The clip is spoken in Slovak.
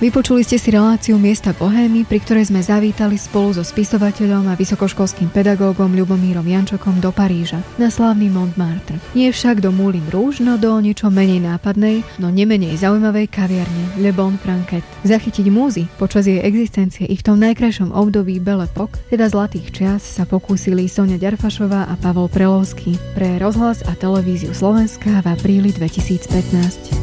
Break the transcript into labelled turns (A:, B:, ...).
A: Vypočuli ste si reláciu Miesta bohémy, pri ktorej sme zavítali spolu so spisovateľom a vysokoškolským pedagógom Ľubomírom Jančokom do Paríža, na slávny Montmartre. Nie však do Moulin Rouge, no do niečo menej nápadnej, no nemenej zaujímavej kaviarne Le Bon Franquet. Zachytiť múzy počas jej existencie ich v tom najkrajšom období Belle Époque, teda zlatých čias, sa pokúsili Soňa Ďarfašová a Pavol Prelovský pre Rozhlas a televíziu Slovenska v apríli 2015.